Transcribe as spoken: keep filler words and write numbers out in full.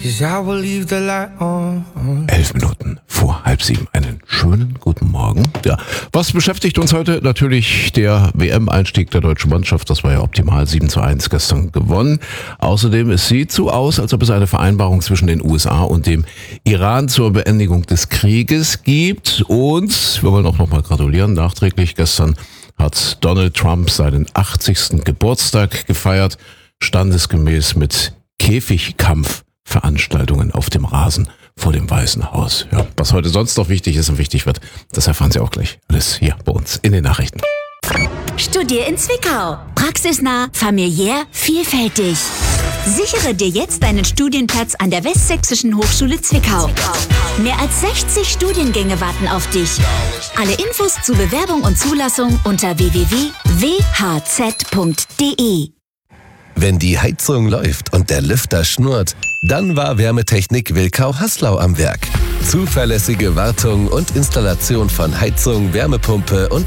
'cause I will leave the light on. Elf Minuten vor halb sieben. Einen schönen guten Morgen. Ja, was beschäftigt uns heute? Natürlich der W M-Einstieg der deutschen Mannschaft. Das war ja optimal. sieben zu eins gestern gewonnen. Außerdem, es sieht so aus, als ob es eine Vereinbarung zwischen den U S A und dem Iran zur Beendigung des Krieges gibt. Und wir wollen auch nochmal gratulieren. Nachträglich gestern hat Donald Trump seinen achtzigsten Geburtstag gefeiert. Standesgemäß mit Käfigkampfveranstaltungen auf dem Rasen vor dem Weißen Haus. Ja, was heute sonst noch wichtig ist und wichtig wird, das erfahren Sie auch gleich. Alles hier bei uns in den Nachrichten. Studier in Zwickau. Praxisnah, familiär, vielfältig. Sichere dir jetzt deinen Studienplatz an der Westsächsischen Hochschule Zwickau. Mehr als sechzig Studiengänge warten auf dich. Alle Infos zu Bewerbung und Zulassung unter w w w punkt w h z punkt d e. Wenn die Heizung läuft und der Lüfter schnurrt, dann war Wärmetechnik Wilkau-Haslau am Werk. Zuverlässige Wartung und Installation von Heizung, Wärmepumpe und